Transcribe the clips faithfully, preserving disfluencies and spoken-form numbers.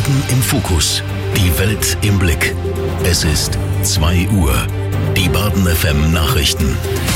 Baden im Fokus. Die Welt im Blick. Es ist zwei Uhr. Die Baden F M Nachrichten.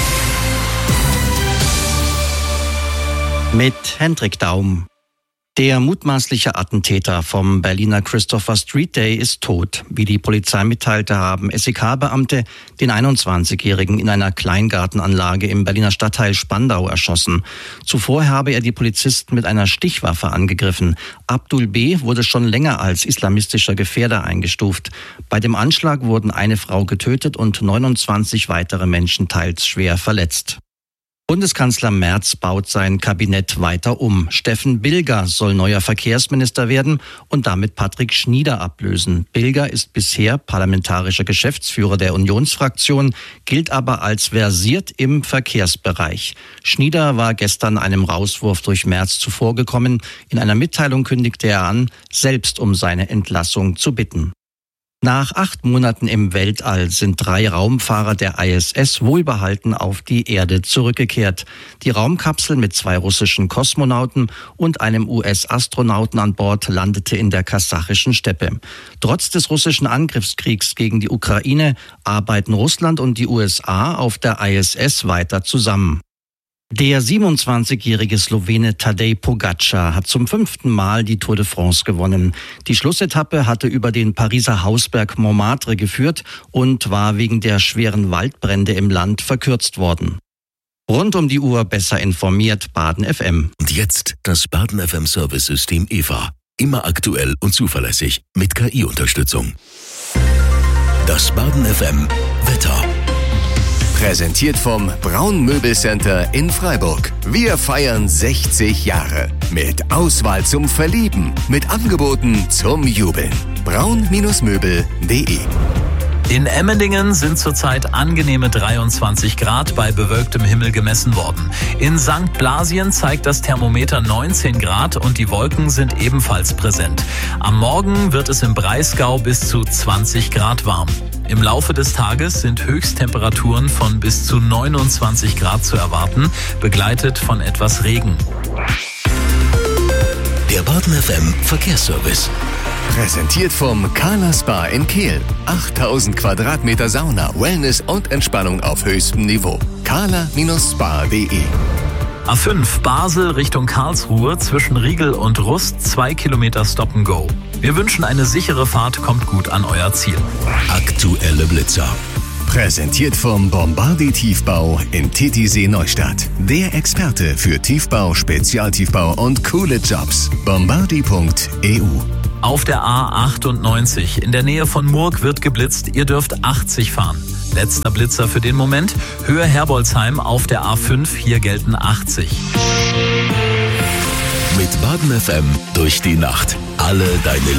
Mit Hendrik Daum. Der mutmaßliche Attentäter vom Berliner Christopher Street Day ist tot. Wie die Polizei mitteilte, haben S E K-Beamte den einundzwanzigjährigen in einer Kleingartenanlage im Berliner Stadtteil Spandau erschossen. Zuvor habe er die Polizisten mit einer Stichwaffe angegriffen. Abdul B. wurde schon länger als islamistischer Gefährder eingestuft. Bei dem Anschlag wurden eine Frau getötet und neunundzwanzig weitere Menschen teils schwer verletzt. Bundeskanzler Merz baut sein Kabinett weiter um. Steffen Bilger soll neuer Verkehrsminister werden und damit Patrick Schnieder ablösen. Bilger ist bisher parlamentarischer Geschäftsführer der Unionsfraktion, gilt aber als versiert im Verkehrsbereich. Schnieder war gestern einem Rauswurf durch Merz zuvorgekommen. In einer Mitteilung kündigte er an, selbst um seine Entlassung zu bitten. Nach acht Monaten im Weltall sind drei Raumfahrer der I S S wohlbehalten auf die Erde zurückgekehrt. Die Raumkapsel mit zwei russischen Kosmonauten und einem U S-Astronauten an Bord landete in der kasachischen Steppe. Trotz des russischen Angriffskriegs gegen die Ukraine arbeiten Russland und die U S A auf der I S S weiter zusammen. Der siebenundzwanzigjährige Slowene Tadej Pogačar hat zum fünften Mal die Tour de France gewonnen. Die Schlussetappe hatte über den Pariser Hausberg Montmartre geführt und war wegen der schweren Waldbrände im Land verkürzt worden. Rund um die Uhr besser informiert Baden F M. Und jetzt das Baden F M Service-System E V A. Immer aktuell und zuverlässig mit K I-Unterstützung. Das Baden F M Wetter. Präsentiert vom Braun Möbelcenter in Freiburg. Wir feiern sechzig Jahre. Mit Auswahl zum Verlieben. Mit Angeboten zum Jubeln. braun Möbel punkt de. In Emmendingen sind zurzeit angenehme dreiundzwanzig Grad bei bewölktem Himmel gemessen worden. In Sankt Blasien zeigt das Thermometer neunzehn Grad und die Wolken sind ebenfalls präsent. Am Morgen wird es im Breisgau bis zu zwanzig Grad warm. Im Laufe des Tages sind Höchsttemperaturen von bis zu neunundzwanzig Grad zu erwarten, begleitet von etwas Regen. Der Baden F M Verkehrsservice. Präsentiert vom Carla Spa in Kehl. achttausend Quadratmeter Sauna, Wellness und Entspannung auf höchstem Niveau. carla Spa punkt de. A fünf Basel Richtung Karlsruhe zwischen Riegel und Rust, zwei Kilometer Stop and Go. Wir wünschen eine sichere Fahrt, kommt gut an euer Ziel. Aktuelle Blitzer. Präsentiert vom Bombardi Tiefbau in Titisee Neustadt. Der Experte für Tiefbau, Spezialtiefbau und coole Jobs. bombardi punkt e u. Auf der A achtundneunzig in der Nähe von Murg wird geblitzt, ihr dürft achtzig fahren. Letzter Blitzer für den Moment, Höhe Herbolzheim auf der A fünf, hier gelten achtzig. Mit Baden F M durch die Nacht. Alle deine